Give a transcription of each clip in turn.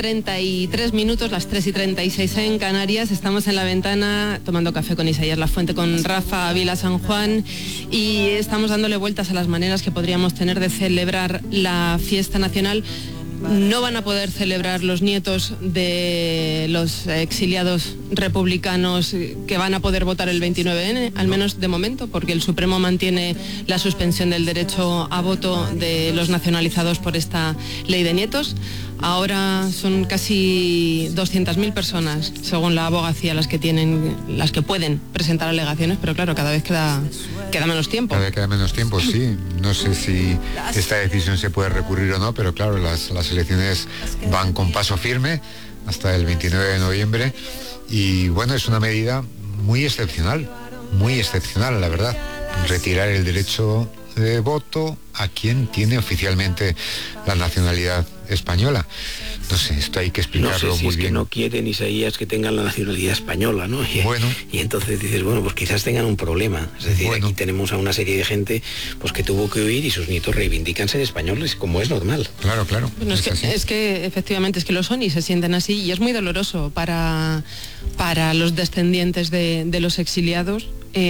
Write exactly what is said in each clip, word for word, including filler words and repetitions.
treinta y tres minutos, las tres y treinta y seis en Canarias. Estamos en la ventana tomando café con Isaías Lafuente, con Rafa Ávila San Juan, y estamos dándole vueltas a las maneras que podríamos tener de celebrar la fiesta nacional. No van a poder celebrar los nietos de los exiliados republicanos que van a poder votar el veintinueve ene, al menos de momento, porque el Supremo mantiene la suspensión del derecho a voto de los nacionalizados por esta ley de nietos. Ahora son casi doscientas mil personas, según la abogacía, las que tienen, las que pueden presentar alegaciones, pero claro, cada vez queda, queda menos tiempo. Cada vez queda menos tiempo, sí. No sé si esta decisión se puede recurrir o no, pero claro, las, las elecciones van con paso firme hasta el veintinueve de noviembre y bueno, es una medida muy excepcional, muy excepcional, la verdad. Retirar el derecho de voto a quien tiene oficialmente la nacionalidad española. No sé, esto hay que explicarlo no sé si muy es bien. Que no quieren Isaías que tengan la nacionalidad española, ¿no? Y, bueno. Y entonces dices, bueno, pues quizás tengan un problema. Es decir, bueno. Aquí tenemos a una serie de gente pues que tuvo que huir y sus nietos reivindican ser españoles, como es normal. Claro, claro. Bueno, es, es, que, es que efectivamente es que lo son y se sienten así, y es muy doloroso para, para los descendientes de, de los exiliados.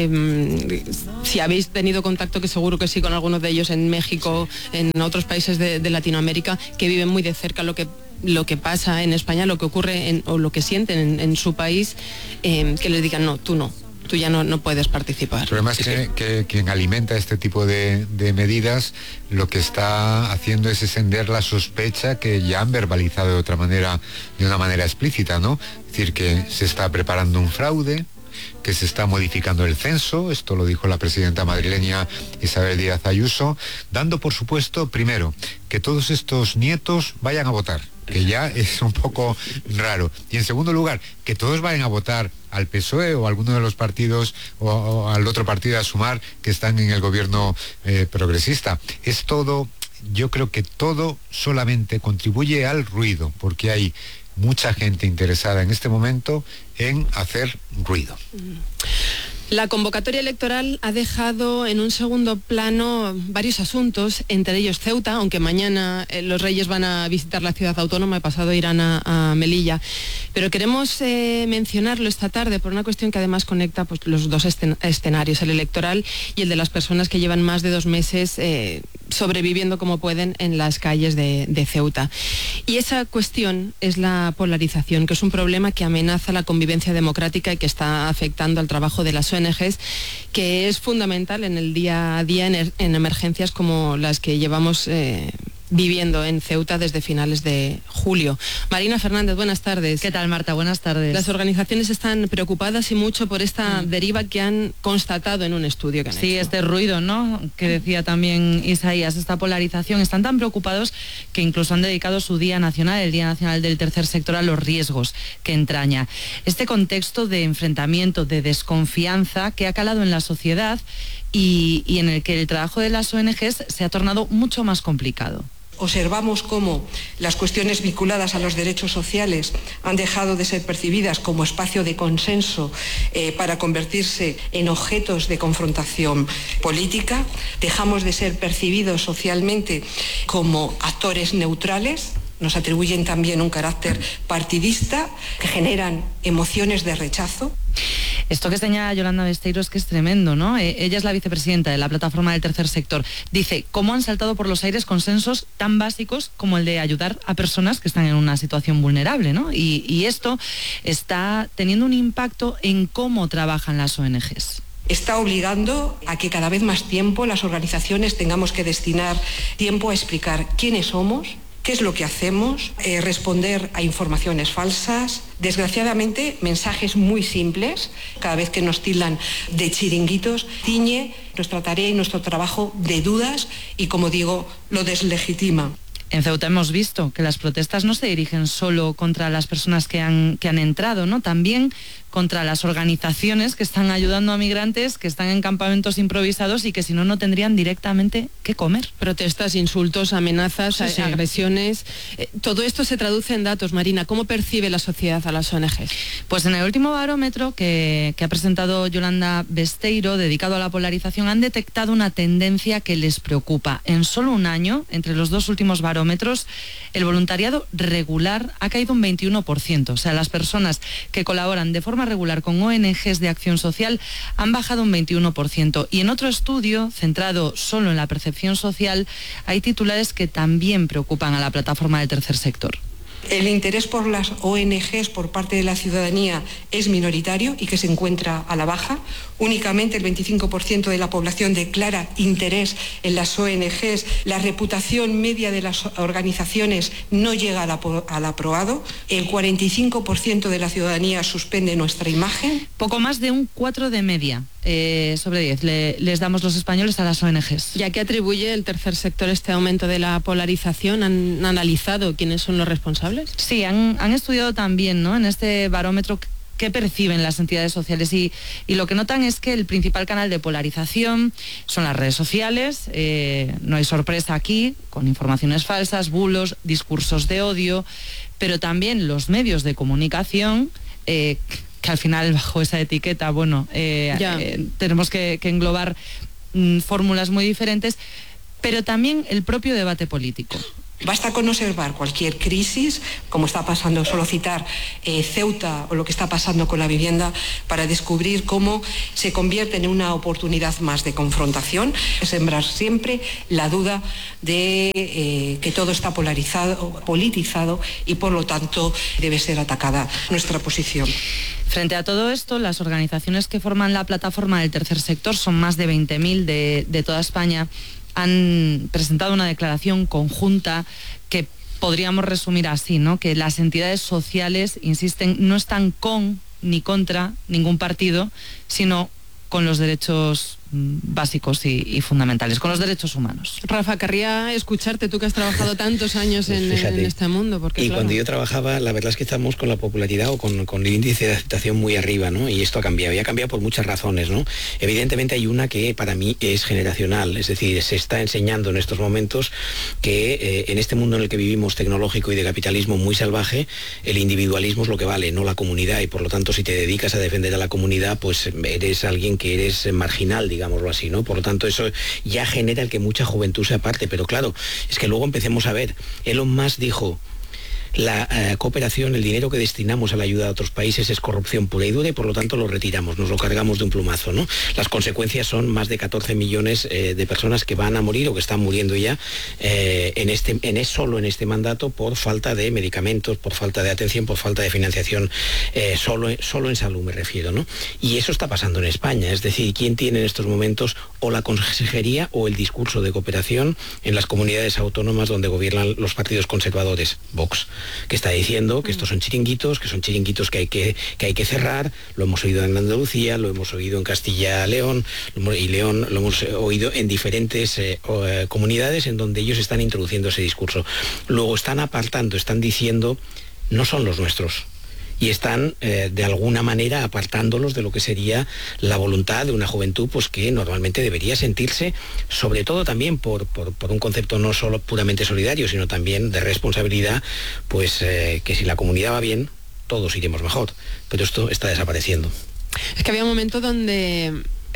Eh, si habéis tenido contacto, que seguro que sí, con algunos de ellos en México, en otros países de, de Latinoamérica, que viven muy de cerca lo que lo que pasa en España, lo que ocurre en, o lo que sienten en, en su país, eh, que les digan no, tú no, tú ya no, no puedes participar. El problema es que, que quien alimenta este tipo de, de medidas lo que está haciendo es extender la sospecha que ya han verbalizado de otra manera, de una manera explícita, ¿no? Es decir, que se está preparando un fraude, que se está modificando el censo, esto lo dijo la presidenta madrileña Isabel Díaz Ayuso, dando por supuesto, primero, que todos estos nietos vayan a votar, que ya es un poco raro, y en segundo lugar, que todos vayan a votar al P S O E o a alguno de los partidos o, o al otro partido a Sumar que están en el gobierno eh, progresista. Es todo, yo creo que todo solamente contribuye al ruido, porque hay mucha gente interesada en este momento en hacer ruido. La convocatoria electoral ha dejado en un segundo plano varios asuntos, entre ellos Ceuta, aunque mañana eh, los Reyes van a visitar la ciudad autónoma y pasado irán a, a Melilla. Pero queremos eh, mencionarlo esta tarde por una cuestión que además conecta pues, los dos escen- escenarios, el electoral y el de las personas que llevan más de dos meses eh, sobreviviendo como pueden en las calles de, de Ceuta. Y esa cuestión es la polarización, que es un problema que amenaza la convivencia democrática y que está afectando al trabajo de las O N Ges, que es fundamental en el día a día en, en emergencias como las que llevamos eh, viviendo en Ceuta desde finales de julio. Marina Fernández, buenas tardes. ¿Qué tal, Marta? Buenas tardes. Las organizaciones están preocupadas y mucho por esta mm. deriva que han constatado en un estudio que han sí, hecho. Este ruido, ¿no?, que decía también Isaías, esta polarización. Están tan preocupados que incluso han dedicado su Día Nacional, el Día Nacional del Tercer Sector, a los riesgos que entraña. Este contexto de enfrentamiento, de desconfianza que ha calado en la sociedad y, y en el que el trabajo de las O N Ges se ha tornado mucho más complicado. Observamos cómo las cuestiones vinculadas a los derechos sociales han dejado de ser percibidas como espacio de consenso eh, para convertirse en objetos de confrontación política. Dejamos de ser percibidos socialmente como actores neutrales. Nos atribuyen también un carácter partidista que generan emociones de rechazo. Esto que señala Yolanda Besteiro es que es tremendo, ¿no? Eh, ella es la vicepresidenta de la plataforma del tercer sector. Dice, ¿cómo han saltado por los aires consensos tan básicos como el de ayudar a personas que están en una situación vulnerable, ¿no? Y, y esto está teniendo un impacto en cómo trabajan las O N Ges. Está obligando a que cada vez más tiempo las organizaciones tengamos que destinar tiempo a explicar quiénes somos, qué es lo que hacemos, eh, responder a informaciones falsas, desgraciadamente mensajes muy simples, cada vez que nos tildan de chiringuitos, ciñe nuestra tarea y nuestro trabajo de dudas y, como digo, lo deslegitima. En Ceuta hemos visto que las protestas no se dirigen solo contra las personas que han, que han entrado, ¿no? También contra las organizaciones que están ayudando a migrantes que están en campamentos improvisados y que si no, no tendrían directamente qué comer. Protestas, insultos, amenazas, sí, sí. agresiones. Eh, todo esto se traduce en datos, Marina. ¿Cómo percibe la sociedad a las O N Ges? Pues en el último barómetro que, que ha presentado Yolanda Besteiro, dedicado a la polarización, han detectado una tendencia que les preocupa. En solo un año, entre los dos últimos barómetros, barómetros, el voluntariado regular ha caído un veintiuno por ciento. O sea, las personas que colaboran de forma regular con O N Ges de acción social han bajado un veintiuno por ciento. Y en otro estudio, centrado solo en la percepción social, hay titulares que también preocupan a la plataforma del tercer sector. El interés por las O N Ges por parte de la ciudadanía es minoritario y que se encuentra a la baja. Únicamente el veinticinco por ciento de la población declara interés en las O N Ges. La reputación media de las organizaciones no llega al aprobado. El cuarenta y cinco por ciento de la ciudadanía suspende nuestra imagen. Poco más de un cuatro de media eh, sobre diez le, les damos los españoles a las O N Ges. ¿Ya que atribuye el tercer sector este aumento de la polarización? ¿Han analizado quiénes son los responsables? Sí, han, han estudiado también, ¿no?, en este barómetro qué perciben las entidades sociales y, y lo que notan es que el principal canal de polarización son las redes sociales. Eh, no hay sorpresa aquí, con informaciones falsas, bulos, discursos de odio, pero también los medios de comunicación, eh, que al final bajo esa etiqueta, bueno, eh, eh, tenemos que, que englobar mm, fórmulas muy diferentes, pero también el propio debate político. Basta con observar cualquier crisis, como está pasando, solo citar eh, Ceuta o lo que está pasando con la vivienda, para descubrir cómo se convierte en una oportunidad más de confrontación, sembrar siempre la duda de eh, que todo está polarizado, politizado y por lo tanto debe ser atacada nuestra posición. Frente a todo esto, las organizaciones que forman la plataforma del tercer sector, son más de veinte mil de, de toda España, han presentado una declaración conjunta que podríamos resumir así, ¿no?, que las entidades sociales, insisten, no están con ni contra ningún partido, sino con los derechos básicos y, y fundamentales, con los derechos humanos. Rafa, querría escucharte, tú que has trabajado tantos años en, pues en este mundo. Porque, y claro, cuando yo trabajaba, la verdad es que estamos con la popularidad o con, con el índice de aceptación muy arriba, ¿no? Y esto ha cambiado, y ha cambiado por muchas razones, ¿no? Evidentemente hay una que para mí es generacional, es decir, se está enseñando en estos momentos que eh, en este mundo en el que vivimos, tecnológico y de capitalismo muy salvaje, el individualismo es lo que vale, no la comunidad, y por lo tanto si te dedicas a defender a la comunidad, pues eres alguien que eres marginal, digamos. digámoslo así, ¿no? Por lo tanto, eso ya genera el que mucha juventud se aparte, pero claro, es que luego empecemos a ver, Elon Musk dijo, la eh, cooperación, el dinero que destinamos a la ayuda a otros países es corrupción pura y dura y por lo tanto lo retiramos, nos lo cargamos de un plumazo, ¿no? Las consecuencias son más de catorce millones eh, de personas que van a morir o que están muriendo ya eh, en este, en, solo en este mandato por falta de medicamentos, por falta de atención, por falta de financiación, eh, solo, solo en salud me refiero, ¿no? Y eso está pasando en España, es decir, ¿quién tiene en estos momentos o la consejería o el discurso de cooperación en las comunidades autónomas donde gobiernan los partidos conservadores? Vox, que está diciendo que estos son chiringuitos, que son chiringuitos que hay que, que hay que cerrar. Lo hemos oído en Andalucía, lo hemos oído en Castilla-León y León, lo hemos oído en diferentes eh, eh, comunidades en donde ellos están introduciendo ese discurso. Luego están apartando, están diciendo, no son los nuestros. Y están, eh, de alguna manera, apartándolos de lo que sería la voluntad de una juventud pues que normalmente debería sentirse, sobre todo también por, por, por un concepto no solo puramente solidario, sino también de responsabilidad, pues eh, que si la comunidad va bien, todos iremos mejor. Pero esto está desapareciendo. Es que había un momento donde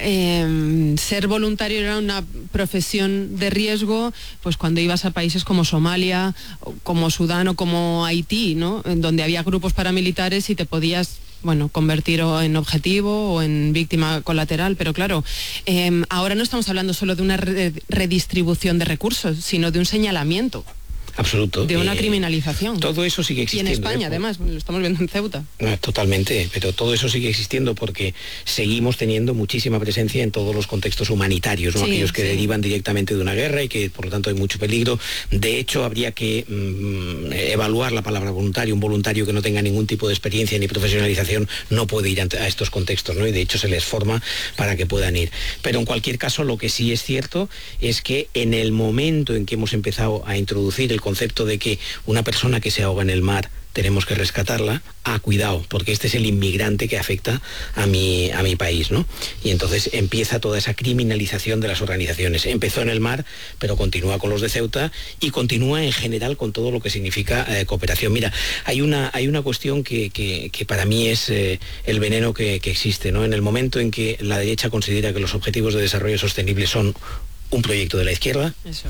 Eh, ser voluntario era una profesión de riesgo, pues cuando ibas a países como Somalia, como Sudán o como Haití, ¿no? En donde había grupos paramilitares y te podías, bueno, convertir o en objetivo o en víctima colateral, pero claro, eh, ahora no estamos hablando solo de una re- redistribución de recursos, sino de un señalamiento. Absoluto. De una eh, criminalización. Todo eso sigue existiendo. Y en España, ¿eh? además, lo estamos viendo en Ceuta. Totalmente, pero todo eso sigue existiendo porque seguimos teniendo muchísima presencia en todos los contextos humanitarios, ¿no? Sí, aquellos que sí. derivan directamente de una guerra y que por lo tanto hay mucho peligro. De hecho, habría que mmm, evaluar la palabra voluntario. Un voluntario que no tenga ningún tipo de experiencia ni profesionalización no puede ir a estos contextos, ¿no? Y de hecho se les forma para que puedan ir. Pero en cualquier caso, lo que sí es cierto es que en el momento en que hemos empezado a introducir el concepto de que una persona que se ahoga en el mar tenemos que rescatarla, ah, cuidado, porque este es el inmigrante que afecta a mi, a mi país, ¿no? Y entonces empieza toda esa criminalización de las organizaciones. Empezó en el mar, pero continúa con los de Ceuta y continúa en general con todo lo que significa eh, cooperación. Mira, hay una, hay una cuestión que, que, que para mí es eh, el veneno que, que existe, ¿no? En el momento en que la derecha considera que los objetivos de desarrollo sostenible son un proyecto de la izquierda, Eso es.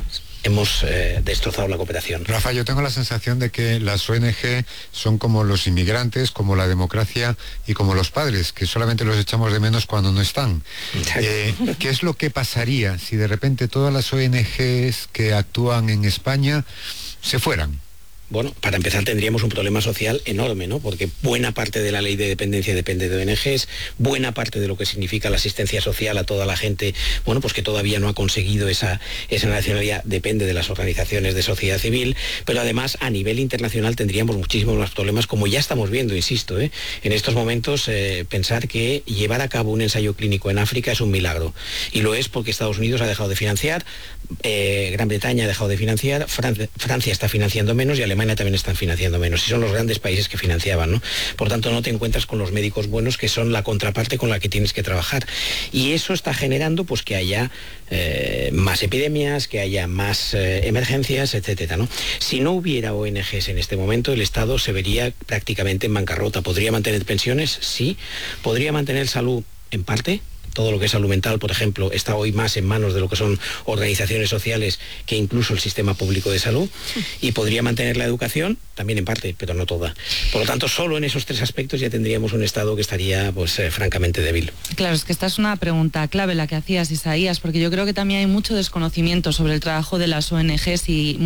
hemos eh, destrozado la cooperación. Rafa, yo tengo la sensación de que las O N G son como los inmigrantes, como la democracia y como los padres, que solamente los echamos de menos cuando no están. Eh, ¿Qué es lo que pasaría si de repente todas las O N Ges que actúan en España se fueran? Bueno, para empezar tendríamos un problema social enorme, ¿no? Porque buena parte de la ley de dependencia depende de O N Ges, buena parte de lo que significa la asistencia social a toda la gente, bueno, pues que todavía no ha conseguido esa, esa nacionalidad, depende de las organizaciones de sociedad civil, pero además a nivel internacional tendríamos muchísimos más problemas, como ya estamos viendo, insisto, ¿eh? En estos momentos eh, pensar que llevar a cabo un ensayo clínico en África es un milagro, y lo es porque Estados Unidos ha dejado de financiar, eh, Gran Bretaña ha dejado de financiar, Francia, Francia está financiando menos y Alemania también están financiando menos, y son los grandes países que financiaban, ¿no? Por tanto, no te encuentras con los médicos buenos, que son la contraparte con la que tienes que trabajar, y eso está generando pues que haya eh, más epidemias, que haya más eh, emergencias, etcétera, ¿no? Si no hubiera O N Ges en este momento, el Estado se vería prácticamente en bancarrota. ¿Podría mantener pensiones? Sí. ¿Podría mantener salud? En parte. Todo lo que es salud mental, por ejemplo, está hoy más en manos de lo que son organizaciones sociales que incluso el sistema público de salud, y podría mantener la educación, también en parte, pero no toda. Por lo tanto, solo en esos tres aspectos ya tendríamos un Estado que estaría, pues, eh, francamente débil. Claro, es que esta es una pregunta clave la que hacías, Isaías, porque yo creo que también hay mucho desconocimiento sobre el trabajo de las O N Ges y